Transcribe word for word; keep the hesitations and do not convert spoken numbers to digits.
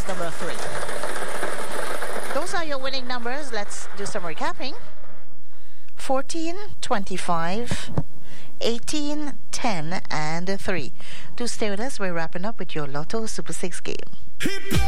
prize number three. Those are your winning numbers. Let's do some recapping. fourteen, twenty-five, eighteen, ten, and three. Do stay with us. We're wrapping up with your Lotto Super six game.